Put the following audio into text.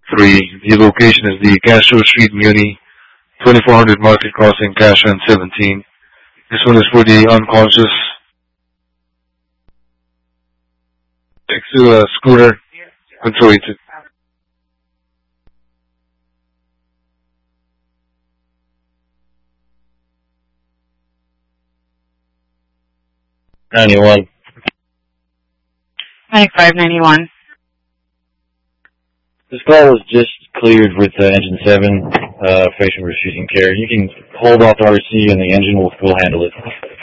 3. The location is the Castro Street, Muni, 2400 Market Crossing, Cashman 17. This one is for the unconscious scooter. Control it. 91. 9591. This call was just cleared with engine 7, patient receiving care. You can hold off the RC and the engine will handle it.